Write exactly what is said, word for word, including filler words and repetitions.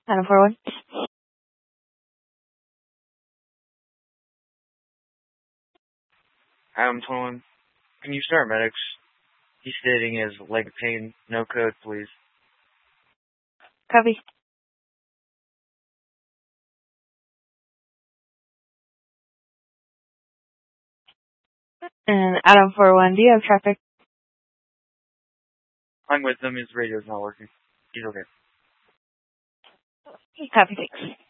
Adam four one. Adam twenty-one. Can you start medics? He's stating his leg pain. No code, please. Copy. And Adam four one, do you have traffic? I'm with him. His radio's not working. He's okay. Copy, thanks.